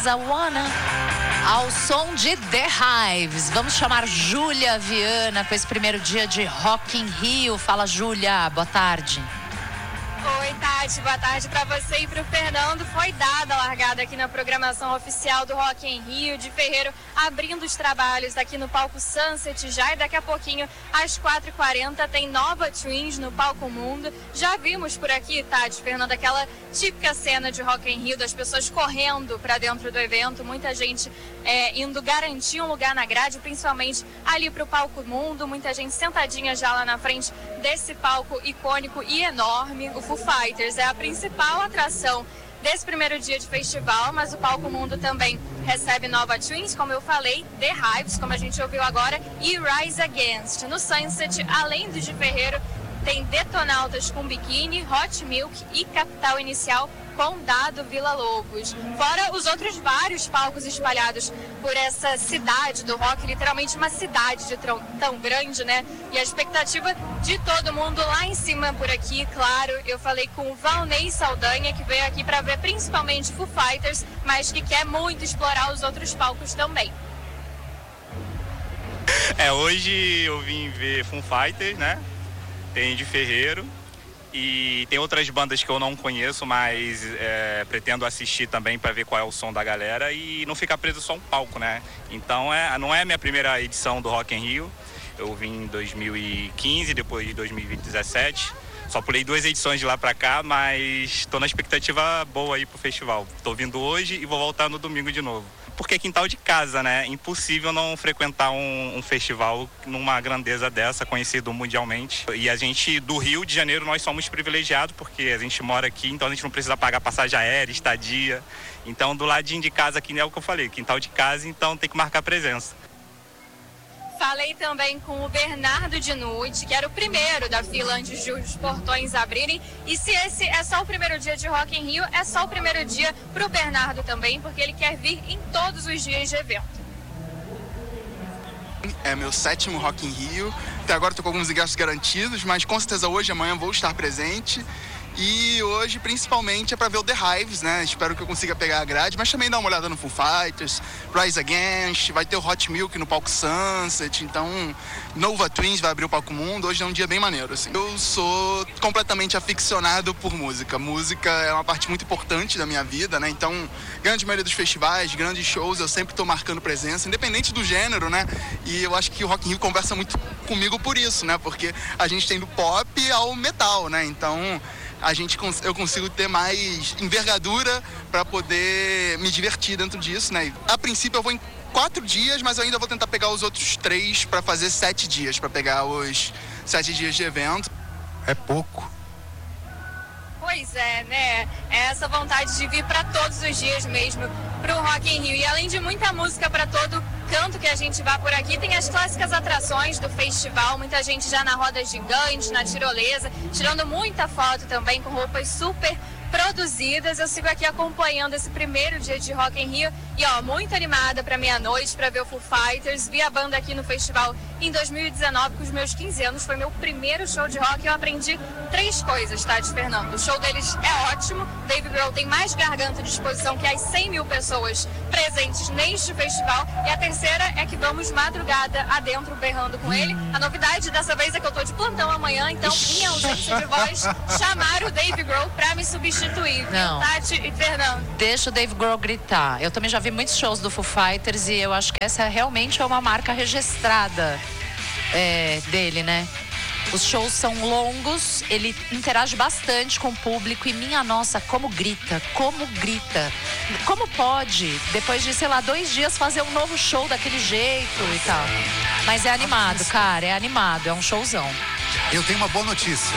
I Wanna, ao som de The Hives. Vamos chamar Júlia Viana com esse primeiro dia de Rock in Rio. Fala, Júlia, boa tarde. Oi, Tati, boa tarde para você e para o Fernando. Foi dada a largada aqui na programação oficial do Rock in Rio de Ferreiro, abrindo os trabalhos aqui no palco Sunset já, e daqui a pouquinho, às 4h40, tem Nova Twins no palco Mundo. Já vimos por aqui, Tati, Fernando, aquela típica cena de Rock in Rio, das pessoas correndo para dentro do evento, muita gente indo garantir um lugar na grade, principalmente ali para o palco Mundo, muita gente sentadinha já lá na frente desse palco icônico e enorme. O Foo Fighters é a principal atração desse primeiro dia de festival, mas o palco Mundo também recebe Nova Twins, como eu falei, The Hives, como a gente ouviu agora, e Rise Against. No Sunset, além do de Ferreiro, tem Detonautas com Biquíni, Hot Milk e Capital Inicial com Dado Villa Lobos. Fora os outros vários palcos espalhados por essa cidade do rock, literalmente uma cidade de tão grande, né? E a expectativa de todo mundo lá em cima por aqui, claro. Eu falei com o Valnei Saldanha, que veio aqui para ver principalmente Foo Fighters, mas que quer muito explorar os outros palcos também. Hoje eu vim ver Foo Fighters, né? Tem de Ferreiro e tem outras bandas que eu não conheço, mas pretendo assistir também para ver qual é o som da galera e não ficar preso só a um palco, né? Então não é a minha primeira edição do Rock in Rio. Eu vim em 2015, depois de 2017. Só pulei 2 edições de lá para cá, mas estou na expectativa boa aí pro festival. Estou vindo hoje e vou voltar no domingo de novo. Porque é quintal de casa, né? Impossível não frequentar um festival numa grandeza dessa, conhecido mundialmente. E a gente, do Rio de Janeiro, nós somos privilegiados, porque a gente mora aqui, então a gente não precisa pagar passagem aérea, estadia. Então, do ladinho de casa aqui, é o que eu falei, quintal de casa, então tem que marcar presença. Falei também com o Bernardo Dinucci, que era o primeiro da fila antes de os portões abrirem. E se esse é só o primeiro dia de Rock in Rio, é só o primeiro dia para o Bernardo também, porque ele quer vir em todos os dias de evento. É meu 7º Rock in Rio. Até agora estou com alguns ingressos garantidos, mas com certeza hoje e amanhã vou estar presente. E hoje, principalmente, é para ver o The Hives, né? Espero que eu consiga pegar a grade, mas também dar uma olhada no Foo Fighters, Rise Against, vai ter o Hot Milk no palco Sunset, então Nova Twins vai abrir o palco Mundo. Hoje é um dia bem maneiro, assim. Eu sou completamente aficionado por música. Música é uma parte muito importante da minha vida, né? Então, grande maioria dos festivais, grandes shows, eu sempre tô marcando presença, independente do gênero, né? E eu acho que o Rock in Rio conversa muito comigo por isso, né? Porque a gente tem do pop ao metal, né? Então eu consigo ter mais envergadura para poder me divertir dentro disso, né? A princípio eu vou em 4 dias, mas eu ainda vou tentar pegar os outros 3 para fazer 7 dias, para pegar os 7 dias de evento. É pouco. Pois é, né? É essa vontade de vir para todos os dias mesmo pro Rock in Rio. E além de muita música para todo canto que a gente vá por aqui, tem as clássicas atrações do festival. Muita gente já na roda gigante, na tirolesa, tirando muita foto também com roupas super produzidas. Eu sigo aqui acompanhando esse primeiro dia de Rock in Rio e muito animada para meia-noite para ver o Foo Fighters. Vi a banda aqui no festival em 2019 com os meus 15 anos, foi meu primeiro show de rock e eu aprendi 3 coisas, Tati, Fernando. O show deles é ótimo, Dave Grohl tem mais garganta de exposição que as 100 mil pessoas presentes neste festival, e a terceira é que vamos madrugada adentro berrando com ele. A novidade dessa vez é que eu tô de plantão amanhã, então minha ausência de voz, chamar o Dave Grohl para me substituir. Não. Tati e Fernando. Deixa o Dave Grohl gritar. Eu também já vi muitos shows do Foo Fighters e eu acho que essa realmente é uma marca registrada dele, né? Os shows são longos, ele interage bastante com o público e minha nossa, como grita. Como pode, depois de, 2 dias, fazer um novo show daquele jeito e tal. Mas é animado, cara, é animado, é um showzão. Eu tenho uma boa notícia.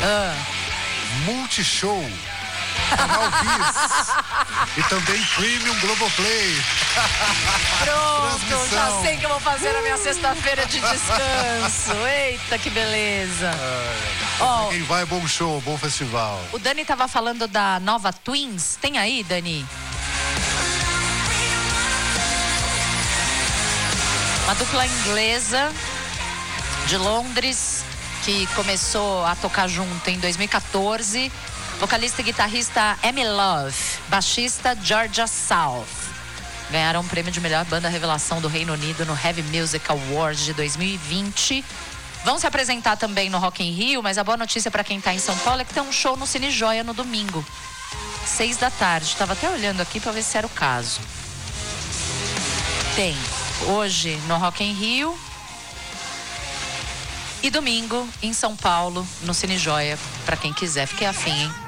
Multishow. Canal Bis e também Premium Globoplay. Pronto, já sei que eu vou fazer na minha sexta-feira de descanso. Eita, que beleza. Quem vai, bom show, bom festival. O Dani tava falando da Nova Twins. Tem aí, Dani? Uma dupla inglesa de Londres que começou a tocar junto em 2014. Vocalista e guitarrista Amy Love, baixista Georgia South. Ganharam o prêmio de melhor banda revelação do Reino Unido no Heavy Music Awards de 2020. Vão se apresentar também no Rock in Rio, mas a boa notícia para quem tá em São Paulo é que tem um show no Cine Joia no domingo, 6 da tarde. Tava até olhando aqui para ver se era o caso. Tem hoje no Rock in Rio e domingo em São Paulo, no Cine Joia, para quem quiser. Fiquei afim, hein?